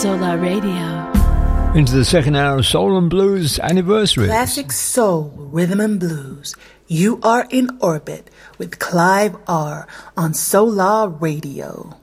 Solar Radio. Into the second hour of Soul and Blues anniversary. Classic soul, rhythm and blues. You are in orbit with Clive R on Solar Radio.